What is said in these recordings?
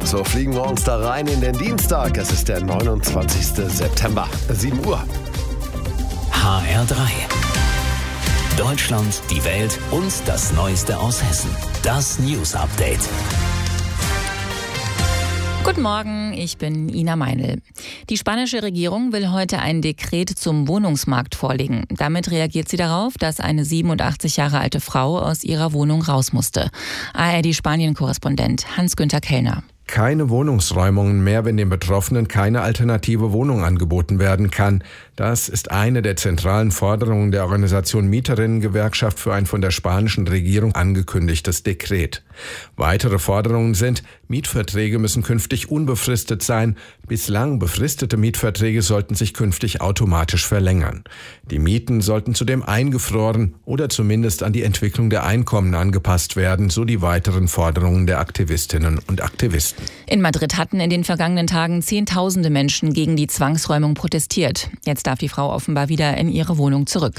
So fliegen wir uns da rein in den Dienstag. Es ist der 29. September, 7 Uhr. HR3. Deutschland, die Welt und das Neueste aus Hessen. Das News Update. Guten Morgen, ich bin Ina Meinl. Die spanische Regierung will heute ein Dekret zum Wohnungsmarkt vorlegen. Damit reagiert sie darauf, dass eine 87 Jahre alte Frau aus ihrer Wohnung raus musste. ARD-Spanien-Korrespondent Hans-Günther Kellner. Keine Wohnungsräumungen mehr, wenn den Betroffenen keine alternative Wohnung angeboten werden kann. Das ist eine der zentralen Forderungen der Organisation Mieterinnen-Gewerkschaft für ein von der spanischen Regierung angekündigtes Dekret. Weitere Forderungen sind, Mietverträge müssen künftig unbefristet sein. Bislang befristete Mietverträge sollten sich künftig automatisch verlängern. Die Mieten sollten zudem eingefroren oder zumindest an die Entwicklung der Einkommen angepasst werden, so die weiteren Forderungen der Aktivistinnen und Aktivisten. In Madrid hatten in den vergangenen Tagen Zehntausende Menschen gegen die Zwangsräumung protestiert. Jetzt darf die Frau offenbar wieder in ihre Wohnung zurück.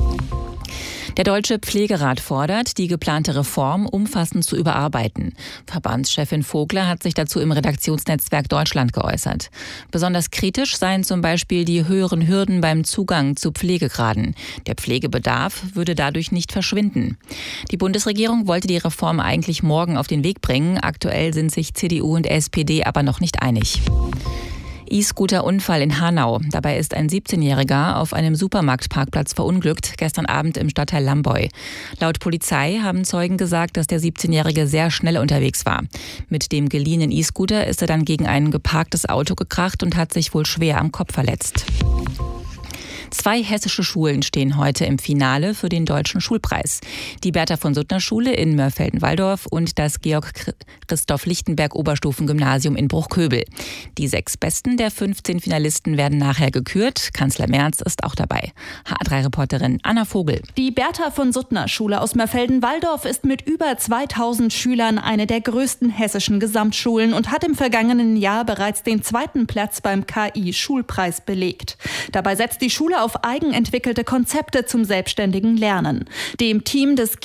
Der Deutsche Pflegerat fordert, die geplante Reform umfassend zu überarbeiten. Verbandschefin Vogler hat sich dazu im Redaktionsnetzwerk Deutschland geäußert. Besonders kritisch seien zum Beispiel die höheren Hürden beim Zugang zu Pflegegraden. Der Pflegebedarf würde dadurch nicht verschwinden. Die Bundesregierung wollte die Reform eigentlich morgen auf den Weg bringen. Aktuell sind sich CDU und SPD aber noch nicht einig. E-Scooter-Unfall in Hanau. Dabei ist ein 17-Jähriger auf einem Supermarktparkplatz verunglückt, gestern Abend im Stadtteil Lamboy. Laut Polizei haben Zeugen gesagt, dass der 17-Jährige sehr schnell unterwegs war. Mit dem geliehenen E-Scooter ist er dann gegen ein geparktes Auto gekracht und hat sich wohl schwer am Kopf verletzt. 2 hessische Schulen stehen heute im Finale für den Deutschen Schulpreis. Die Bertha-von-Suttner-Schule in Mörfelden-Walldorf und das Georg-Christoph-Lichtenberg-Oberstufengymnasium in Bruchköbel. Die 6 besten der 15 Finalisten werden nachher gekürt. Kanzler Merz ist auch dabei. HR3-Reporterin Anna Vogel. Die Bertha-von-Suttner-Schule aus Mörfelden-Walldorf ist mit über 2000 Schülern eine der größten hessischen Gesamtschulen und hat im vergangenen Jahr bereits den 2. Platz beim KI-Schulpreis belegt. Dabei setzt die Schule auf eigenentwickelte Konzepte zum selbstständigen Lernen. Dem Team des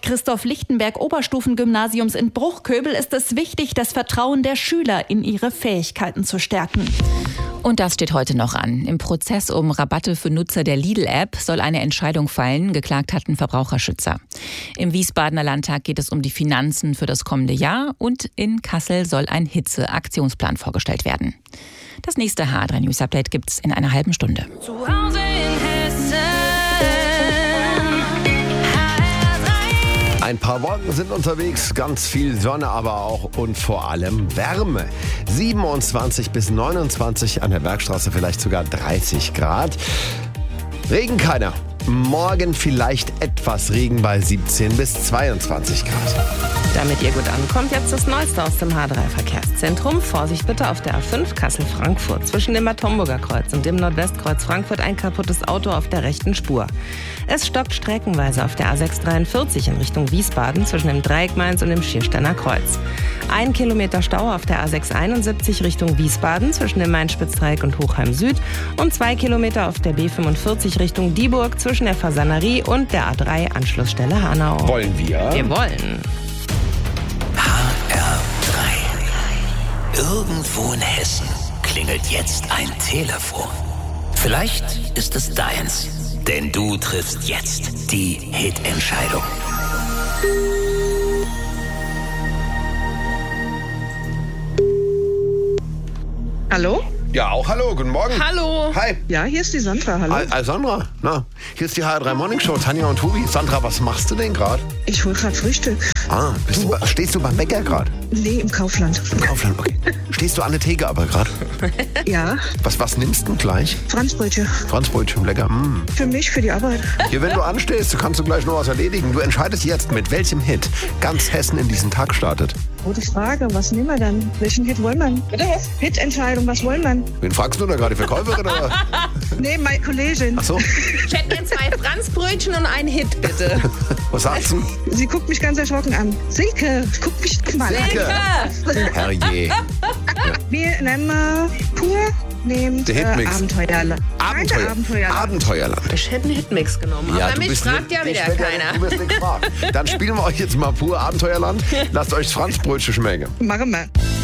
Georg-Christoph-Lichtenberg-Oberstufengymnasiums in Bruchköbel ist es wichtig, das Vertrauen der Schüler in ihre Fähigkeiten zu stärken. Und das steht heute noch an. Im Prozess um Rabatte für Nutzer der Lidl-App soll eine Entscheidung fallen, geklagt hatten Verbraucherschützer. Im Wiesbadener Landtag geht es um die Finanzen für das kommende Jahr und in Kassel soll ein Hitze-Aktionsplan vorgestellt werden. Das nächste HR3 News Update gibt's in einer halben Stunde. Zu Hause in Hessen. Ein paar Wolken sind unterwegs, ganz viel Sonne aber auch und vor allem Wärme. 27 bis 29, an der Bergstraße vielleicht sogar 30 Grad. Regen keiner. Morgen vielleicht etwas Regen bei 17 bis 22 Grad. Damit ihr gut ankommt, jetzt das Neueste aus dem H3-Verkehrszentrum. Vorsicht bitte auf der A5 Kassel-Frankfurt. Zwischen dem Bad Homburger Kreuz und dem Nordwestkreuz Frankfurt ein kaputtes Auto auf der rechten Spur. Es stockt streckenweise auf der A643 in Richtung Wiesbaden zwischen dem Dreieck Mainz und dem Schiersteiner Kreuz. 1 Kilometer Stau auf der A671 Richtung Wiesbaden zwischen dem Main-Spitz-Dreieck und Hochheim Süd und 2 Kilometer auf der B45 Richtung Dieburg zwischen der Fasanerie und der A3 Anschlussstelle Hanau. Wollen wir? Wir wollen. HR3. Irgendwo in Hessen klingelt jetzt ein Telefon. Vielleicht ist es deins, denn du triffst jetzt die Hitentscheidung. Hallo? Ja, auch hallo, guten Morgen. Hallo. Hi. Ja, hier ist die Sandra, hallo. Sandra, na, hier ist die HR3 Morning Show, Tanja und Tobi. Sandra, was machst du denn gerade? Ich hol gerade Frühstück. Stehst du beim Bäcker gerade? Nee, im Kaufland. Im Kaufland, okay. Stehst du an der Theke aber gerade? Ja. Was nimmst du gleich? Franzbrötchen. Franzbrötchen, lecker. Für mich, für die Arbeit. Hier, wenn du anstehst, kannst du gleich noch was erledigen. Du entscheidest jetzt, mit welchem Hit ganz Hessen in diesen Tag startet. Gute Frage, was nehmen wir dann? Welchen Hit wollen wir? Bitte was? Hitentscheidung, was wollen wir? Wen fragst du da gerade, die Verkäuferin oder? Nee, meine Kollegin. Ach so. Ich hätte mir 2 Franzbrötchen und einen Hit, bitte. Was sagst du? Sie guckt mich ganz erschrocken an. Silke, guck mich mal an. Herrje. Wir nehmen pur, nehmt Der Hitmix. Abenteuerland. Abenteuerland. Ich hätte einen Hitmix genommen, Ja, aber du mich bist fragt ja wieder keiner. Du bist nicht gefragt. Dann spielen wir euch jetzt mal pur Abenteuerland. Lasst euch das Franzbrötchen schmecken. Machen wir.